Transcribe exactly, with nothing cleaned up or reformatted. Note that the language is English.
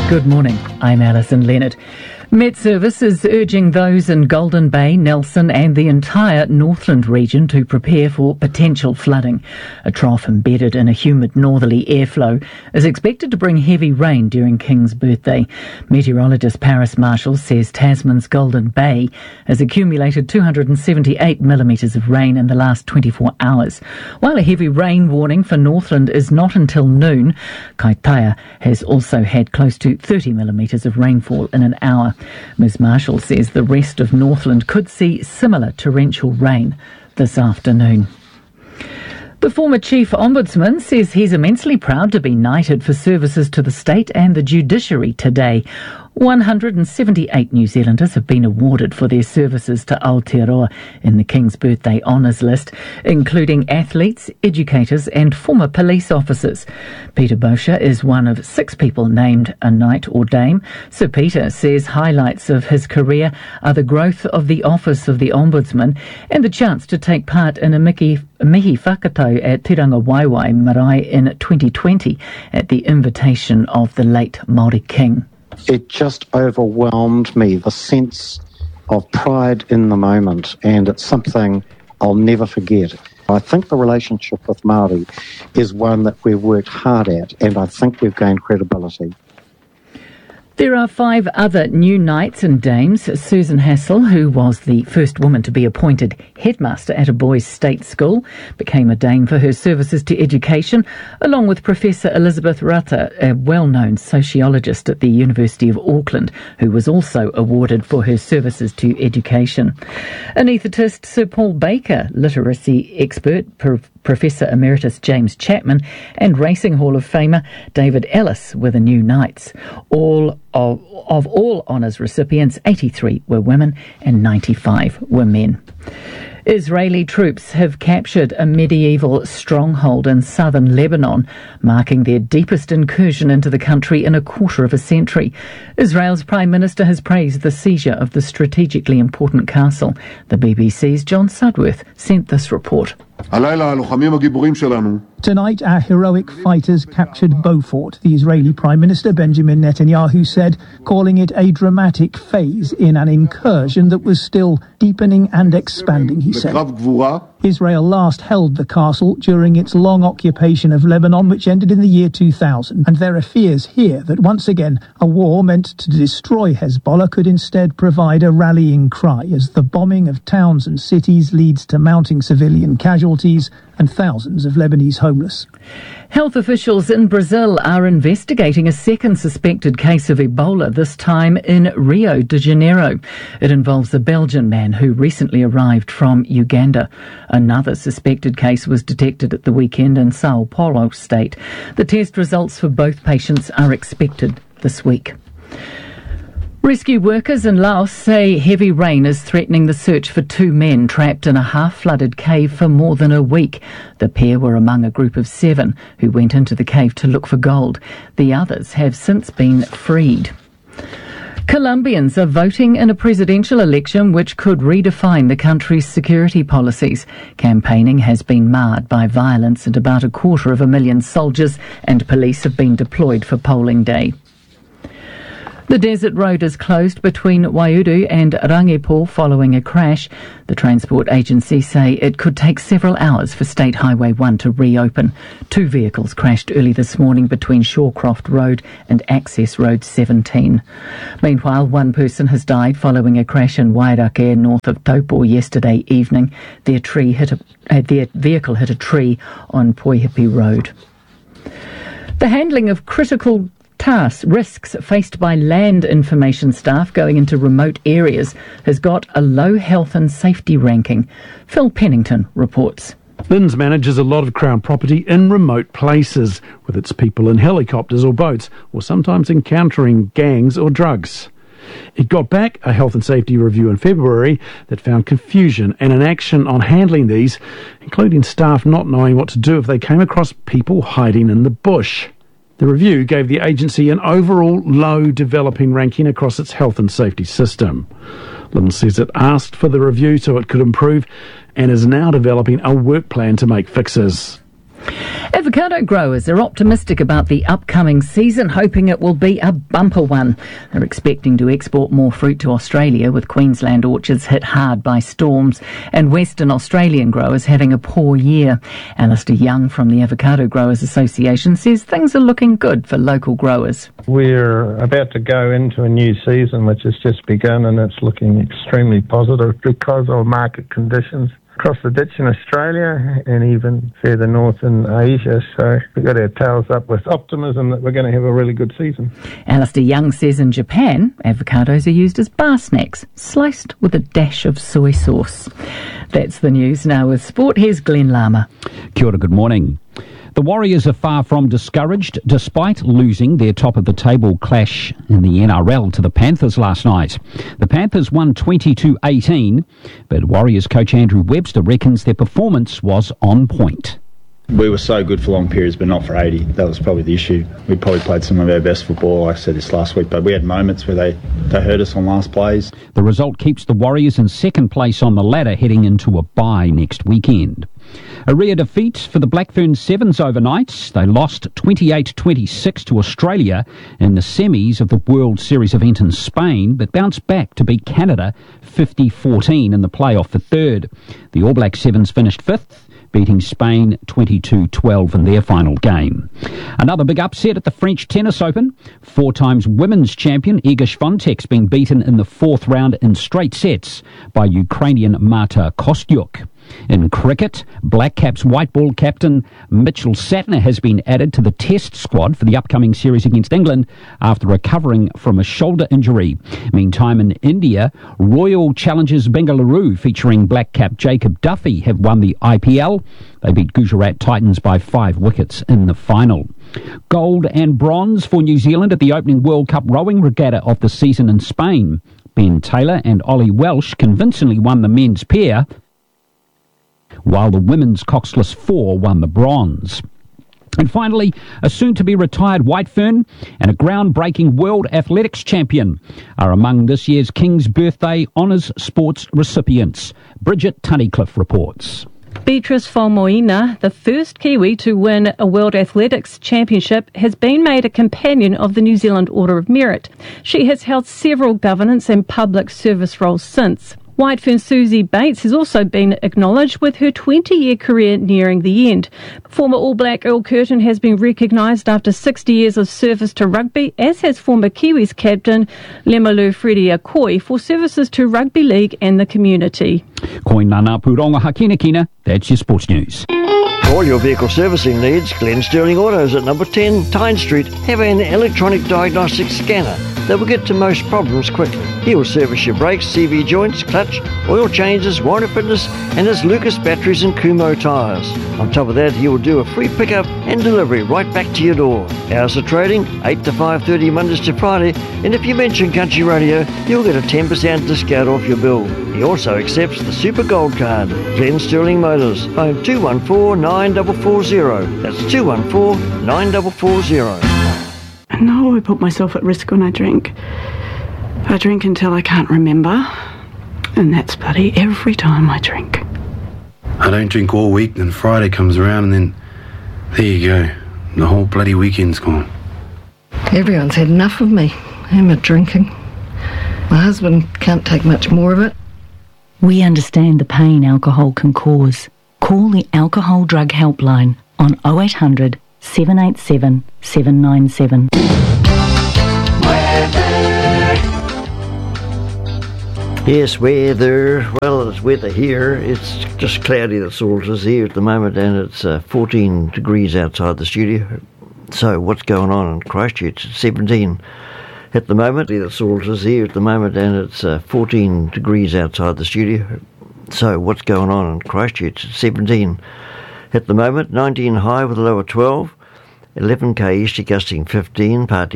Good morning, I'm Alison Leonard. Met Service is urging those in Golden Bay, Nelson and the entire Northland region to prepare for potential flooding. A trough embedded in a humid northerly airflow is expected to bring heavy rain during King's birthday. Meteorologist Paris Marshall says Tasman's Golden Bay has accumulated two hundred seventy-eight millimetres of rain in the last twenty-four hours. While a heavy rain warning for Northland is not until noon, Kaitaia has also had close to thirty millimetres of rainfall in an hour. Miz Marshall says the rest of Northland could see similar torrential rain this afternoon. The former Chief Ombudsman says he's immensely proud to be knighted for services to the state and the judiciary today. one hundred seventy-eight New Zealanders have been awarded for their services to Aotearoa in the King's Birthday Honours list, including athletes, educators and former police officers. Peter Boscher is one of six people named a knight or dame. Sir Peter says highlights of his career are the growth of the Office of the Ombudsman and the chance to take part in a mihi, mihi whakatau at Te Ranga Waiwai Marae in twenty twenty at the invitation of the late Māori King. It just overwhelmed me, the sense of pride in the moment, and it's something I'll never forget. I think the relationship with Māori is one that we've worked hard at, and I think we've gained credibility. There are five other new knights and dames. Susan Hassel, who was the first woman to be appointed headmaster at a boys' state school, became a dame for her services to education, along with Professor Elizabeth Rata, a well-known sociologist at the University of Auckland, who was also awarded for her services to education. Anaesthetist Sir Paul Baker, literacy expert, Pro- Professor Emeritus James Chapman, and Racing Hall of Famer David Ellis were the new knights. All of, of all honours recipients, eighty-three were women and ninety-five were men. Israeli troops have captured a medieval stronghold in southern Lebanon, marking their deepest incursion into the country in a quarter of a century. Israel's Prime Minister has praised the seizure of the strategically important castle. The B B C's John Sudworth sent this report. Tonight, our heroic fighters captured Beaufort, the Israeli Prime Minister Benjamin Netanyahu said, calling it a dramatic phase in an incursion that was still deepening and expanding, he said. Israel last held the castle during its long occupation of Lebanon, which ended in the year two thousand, and there are fears here that once again a war meant to destroy Hezbollah could instead provide a rallying cry as the bombing of towns and cities leads to mounting civilian casualties and thousands of Lebanese homeless. Health officials in Brazil are investigating a second suspected case of Ebola, this time in Rio de Janeiro. It involves a Belgian man who recently arrived from Uganda. Another suspected case was detected at the weekend in Sao Paulo state. The test results for both patients are expected this week. Rescue workers in Laos say heavy rain is threatening the search for two men trapped in a half-flooded cave for more than a week. The pair were among a group of seven who went into the cave to look for gold. The others have since been freed. Colombians are voting in a presidential election which could redefine the country's security policies. Campaigning has been marred by violence and about a quarter of a million soldiers and police have been deployed for polling day. The desert road is closed between Waiuru and Rangipo following a crash. The transport agencies say it could take several hours for State Highway one to reopen. Two vehicles crashed early this morning between Shawcroft Road and Access Road seventeen. Meanwhile, one person has died following a crash in Wairakere north of Taupo yesterday evening. Their, tree hit a, uh, their vehicle hit a tree on Poihipi Road. The handling of critical tasks, risks faced by land information staff going into remote areas has got a low health and safety ranking. Phil Pennington reports. L I N S manages a lot of Crown property in remote places, with its people in helicopters or boats, or sometimes encountering gangs or drugs. It got back a health and safety review in February that found confusion and inaction on handling these, including staff not knowing what to do if they came across people hiding in the bush. The review gave the agency an overall low developing ranking across its health and safety system. L I N S says it asked for the review so it could improve and is now developing a work plan to make fixes. Avocado growers are optimistic about the upcoming season, hoping it will be a bumper one. They're expecting to export more fruit to Australia, with Queensland orchards hit hard by storms and Western Australian growers having a poor year. Alistair Young from the Avocado Growers Association says things are looking good for local growers. We're about to go into a new season which has just begun, and it's looking extremely positive because of market conditions across the ditch in Australia and even further north in Asia. So we've got our tails up with optimism that we're going to have a really good season. Alistair Young says in Japan, avocados are used as bar snacks, sliced with a dash of soy sauce. That's the news. Now with sport, here's Glenn Lama. Kia ora, good morning. The Warriors are far from discouraged, despite losing their top-of-the-table clash in the N R L to the Panthers last night. The Panthers won twenty-two eighteen, but Warriors coach Andrew Webster reckons their performance was on point. We were so good for long periods, but not for eighty. That was probably the issue. We probably played some of our best football, like I said this last week, but we had moments where they, they hurt us on last plays. The result keeps the Warriors in second place on the ladder, heading into a bye next weekend. A rare defeat for the Blackburn Sevens overnight. They lost twenty-eight twenty-six to Australia in the semis of the World Series event in Spain, but bounced back to beat Canada fifty fourteen in the playoff for third. The All Black Sevens finished fifth, beating Spain twenty-two twelve in their final game. Another big upset at the French Tennis Open. Four times women's champion Iga Swiatek's been beaten in the fourth round in straight sets by Ukrainian Marta Kostyuk. In cricket, Black Caps white ball captain Mitchell Satner has been added to the test squad for the upcoming series against England after recovering from a shoulder injury. Meantime, in India, Royal Challengers Bengaluru featuring Black Cap Jacob Duffy have won the I P L. They beat Gujarat Titans by five wickets in the final. Gold and bronze for New Zealand at the opening World Cup rowing regatta of the season in Spain. Ben Taylor and Ollie Welsh convincingly won the men's pair, while the women's coxless four won the bronze. And finally, a soon-to-be-retired Whitefern and a groundbreaking World Athletics champion are among this year's King's Birthday Honours Sports recipients. Bridget Tunnicliffe reports. Beatrice Faumuina, the first Kiwi to win a World Athletics Championship, has been made a companion of the New Zealand Order of Merit. She has held several governance and public service roles since. Whitefern Susie Bates has also been acknowledged, with her twenty-year career nearing the end. Former All Black Earl Curtin has been recognised after sixty years of service to rugby, as has former Kiwis captain Lemalu Freddie Akoi for services to rugby league and the community. Koe nana puronga hakina kina, that's your sports news. For all your vehicle servicing needs, Glen Sterling Autos at number ten Tyne Street have an electronic diagnostic scanner that will get to most problems quickly. He will service your brakes, C V joints, clutch, oil changes, warranty fitness, and his Lucas batteries and Kumho tyres. On top of that, he will do a free pickup and delivery right back to your door. Hours of trading, eight to five thirty Mondays to Friday, and if you mention Country Radio, you'll get a ten percent discount off your bill. He also accepts the Super Gold Card. Glen Sterling Motors, phone two one four, nine four four zero. That's two one four, nine four four zero. I know I put myself at risk when I drink. I drink until I can't remember, and that's bloody every time I drink. I don't drink all week, then Friday comes around and then there you go. The whole bloody weekend's gone. Everyone's had enough of me and my drinking. My husband can't take much more of it. We understand the pain alcohol can cause. Call the Alcohol Drug Helpline on oh eight hundred, seven eight seven, seven nine seven. Yes, weather. Well, it's weather here. It's just cloudy, that's all it is here at the moment, and it's uh, fourteen degrees outside the studio. So what's going on in Christchurch? It's seventeen at the moment. That's all it is here at the moment, and it's uh, fourteen degrees outside the studio. So what's going on in Christchurch? It's seventeen at the moment, nineteen high with a low of twelve, eleven k easterly gusting fifteen, partly